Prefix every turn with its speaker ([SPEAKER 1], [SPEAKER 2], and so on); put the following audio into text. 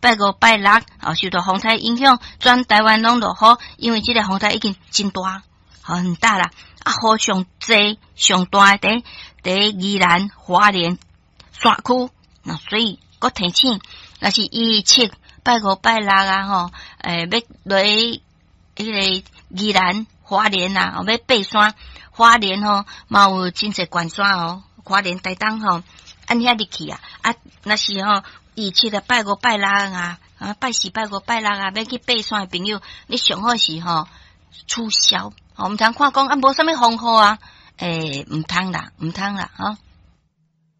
[SPEAKER 1] 拜五拜六受到风台影响，全台湾拢落雨，因为这个风台已经真大，很大啦。雨上济上大伫宜兰花莲山区，那所以搁提醒，若是17拜五拜六要落迄个宜兰花莲要爬山，花莲嘛有真侪悬山花莲台东按遐入去若是17拜五拜六拜4拜5拜6要去爬山的朋友，你上好是取消，毋通看讲无啥物风雨毋通啦